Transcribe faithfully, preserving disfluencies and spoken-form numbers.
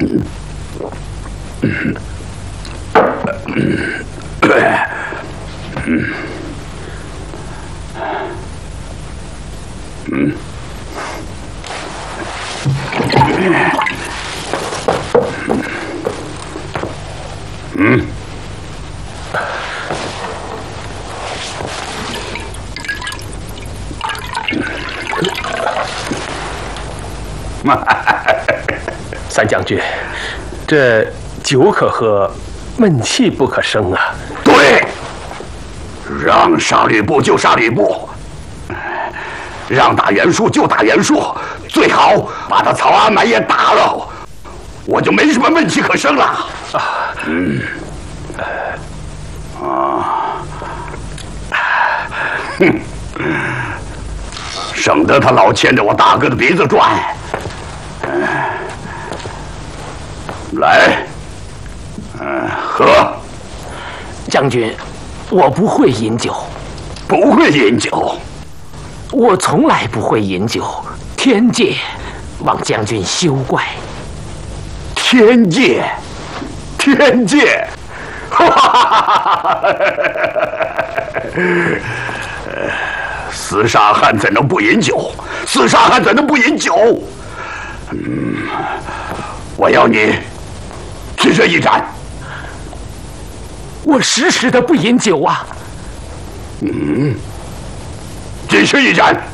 嗯。嗯。 三将军，这酒可喝，闷气不可生啊！ 对，让杀吕布就杀吕布，让打袁术就打袁术，最好把他曹阿瞒也打了，我就没什么闷气可生了。啊，嗯，啊，哼，省得他老牵着我大哥的鼻子转。嗯，来，嗯，喝。 将军，我不会饮酒。 不会饮酒？ 我从来不会饮酒，天戒，望将军休怪。 天戒，天戒，哈哈哈哈！厮杀汉怎能不饮酒？厮杀汉怎能不饮酒？嗯，我要你只这一盏。 我时时的不饮酒啊。 嗯，只是一盏。